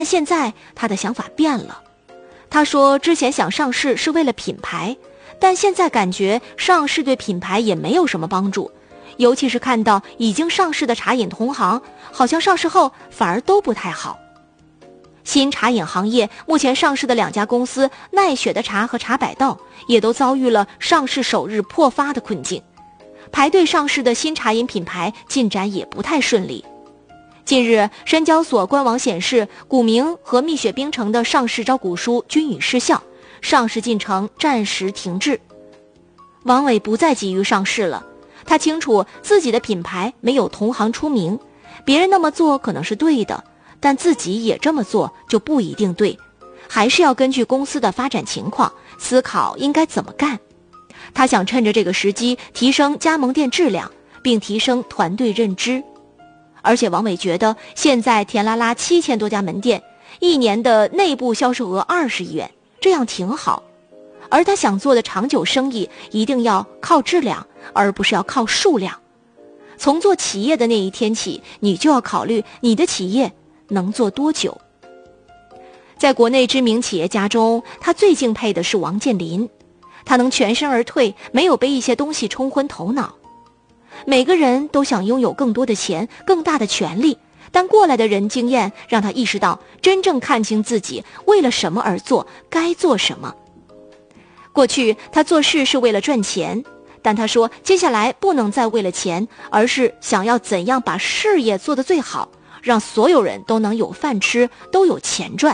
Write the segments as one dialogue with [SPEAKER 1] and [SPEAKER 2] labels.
[SPEAKER 1] 现在他的想法变了。他说之前想上市是为了品牌，但现在感觉上市对品牌也没有什么帮助，尤其是看到已经上市的茶饮同行，好像上市后反而都不太好。新茶饮行业目前上市的2家公司奈雪的茶和茶百道也都遭遇了上市首日破发的困境，排队上市的新茶饮品牌进展也不太顺利。近日，深交所官网显示，古茗和蜜雪冰城的上市招股书均已失效，上市进程暂时停滞。王伟不再急于上市了，他清楚自己的品牌没有同行出名，别人那么做可能是对的，但自己也这么做就不一定对，还是要根据公司的发展情况思考应该怎么干。他想趁着这个时机提升加盟店质量，并提升团队认知。而且王伟觉得现在甜啦啦7000多家门店，1年的内部销售额20亿元，这样挺好。而他想做的长久生意一定要靠质量，而不是要靠数量。从做企业的那一天起，你就要考虑你的企业能做多久。在国内知名企业家中，他最敬佩的是王健林，他能全身而退，没有被一些东西冲昏头脑。每个人都想拥有更多的钱，更大的权利，但过来的人经验让他意识到，真正看清自己为了什么而做，该做什么。过去他做事是为了赚钱，但他说接下来不能再为了钱，而是想要怎样把事业做得最好，让所有人都能有饭吃，都有钱赚。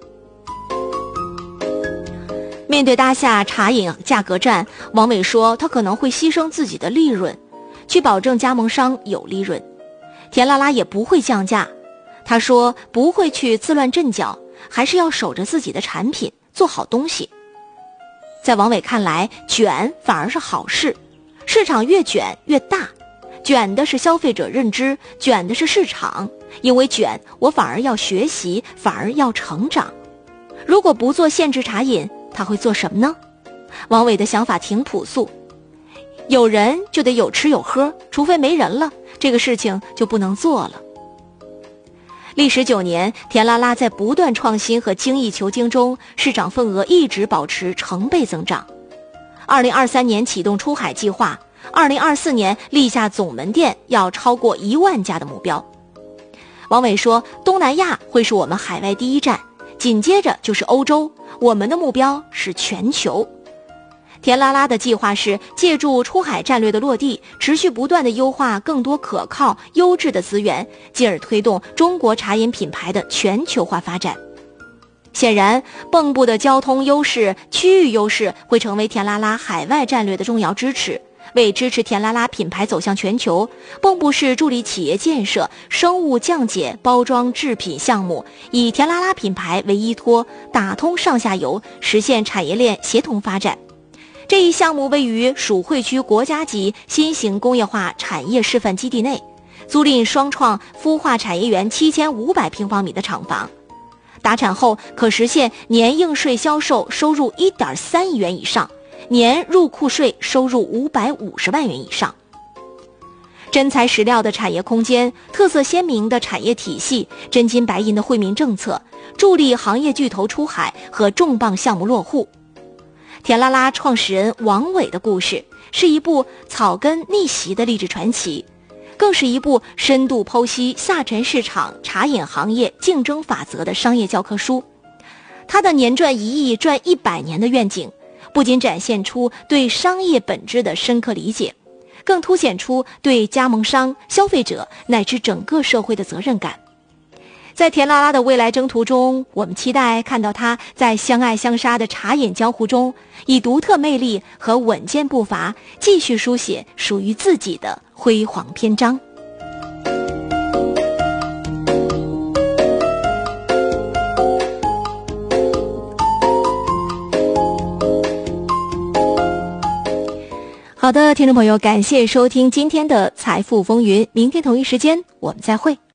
[SPEAKER 1] 面对当下茶饮价格战，王伟说他可能会牺牲自己的利润，去保证加盟商有利润。甜啦啦也不会降价，他说不会去自乱阵脚，还是要守着自己的产品，做好东西。在王伟看来，卷反而是好事，市场越卷越大，卷的是消费者认知，卷的是市场，因为卷我反而要学习，反而要成长。如果不做现制茶饮，他会做什么呢？王伟的想法挺朴素，有人就得有吃有喝，除非没人了，这个事情就不能做了。历时9年，甜啦啦在不断创新和精益求精中，市场份额一直保持成倍增长。2023年启动出海计划，2024年立下总门店要超过1万家的目标。王伟说，东南亚会是我们海外第一站，紧接着就是欧洲，我们的目标是全球。甜啦啦的计划是借助出海战略的落地，持续不断地优化更多可靠优质的资源，进而推动中国茶饮品牌的全球化发展。显然，蚌埠的交通优势、区域优势会成为甜啦啦海外战略的重要支持。为支持甜啦啦品牌走向全球，蚌埠市助力企业建设生物降解包装制品项目，以甜啦啦品牌为依托，打通上下游，实现产业链协同发展。这一项目位于蜀会区国家级新型工业化产业示范基地内，租赁双创孵化产业园7500平方米的厂房，达产后可实现年应税销售收入1.3亿元以上，年入库税收入550万元以上。真材实料的产业空间，特色鲜明的产业体系，真金白银的惠民政策，助力行业巨头出海和重磅项目落户。甜啦啦创始人王伟的故事是一部草根逆袭的励志传奇，更是一部深度剖析下沉市场茶饮行业竞争法则的商业教科书。他的年赚1亿赚100年的愿景，不仅展现出对商业本质的深刻理解，更凸显出对加盟商、消费者乃至整个社会的责任感。在甜啦啦的未来征途中，我们期待看到他在相爱相杀的茶饮江湖中，以独特魅力和稳健步伐，继续书写属于自己的辉煌篇章。好的，听众朋友，感谢收听今天的财富风云，明天同一时间我们再会。